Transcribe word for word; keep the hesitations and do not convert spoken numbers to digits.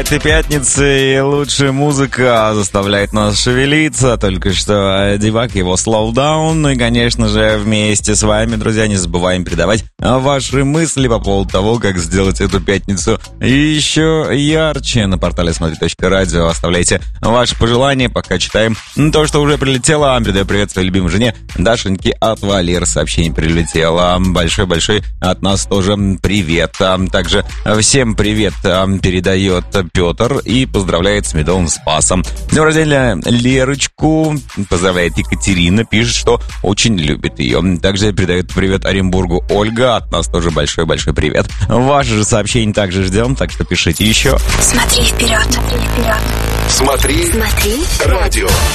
Этой пятницы лучшая музыка заставляет нас шевелиться. Только что Дивак, его Slow Down. Ну и, конечно же, вместе с вами, друзья, не забываем передавать ваши мысли по поводу того, как сделать эту пятницу еще ярче. На портале смотри точка радио оставляйте ваши пожелания, пока читаем то, что уже прилетело. Передаю привет своей любимой жене Дашеньке от Валеры. Сообщение прилетело. Большой-большой от нас тоже привет. Также всем привет передает Петр и поздравляет с медовым Спасом. Днем рождения Лерочку поздравляет Екатерина, пишет, что очень любит ее. Также передает привет Оренбургу Ольга, от нас тоже большой-большой привет. Ваши же сообщения также ждем, так что пишите еще. Смотри вперед, смотри вперед. Смотри, Смотри, радио.